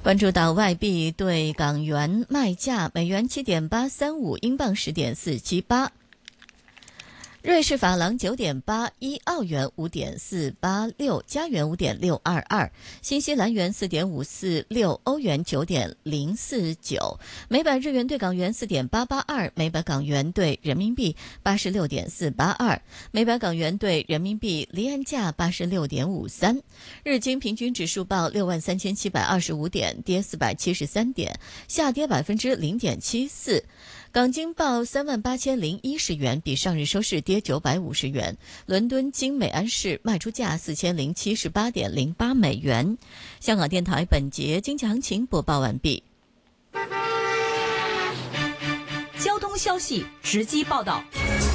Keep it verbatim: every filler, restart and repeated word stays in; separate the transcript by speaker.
Speaker 1: 关注到外币对港元卖价，美元七点八三五，英镑十点四七八。瑞士法郎九点八一，澳元五点四八六，加元五点六二二，新西兰元四点五四六，欧元九点零四九，每百日元对港元四点八八二，每百港元对人民币八十六点四八二，每百港元对人民币离岸价八十六点五三。日经平均指数报六万三千七百二十五点，跌四百七十三点，下跌百分之零点七四。港金报三万八千零一十元，比上日收市跌九百五十元。伦敦金每安士卖出价四千零七十八点零八美元。香港电台本节经济行情播报完毕。
Speaker 2: 交通消息直击报道。